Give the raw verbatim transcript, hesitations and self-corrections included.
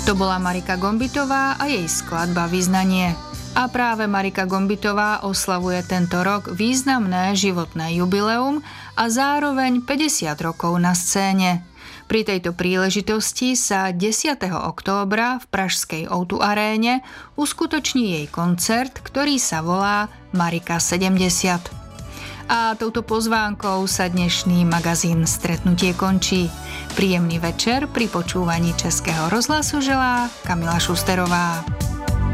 To bola Marika Gombitová a jej skladba Vyznanie. A práve Marika Gombitová oslavuje tento rok významné životné jubileum a zároveň päťdesiat rokov na scéne. Pri tejto príležitosti sa desiateho októbra v pražskej ó dva aréne uskutoční jej koncert, ktorý sa volá Marika sedemdesiat. A touto pozvánkou sa dnešný magazín Stretnutie končí. Príjemný večer pri počúvaní Českého rozhlasu želá Kamila Šusterová.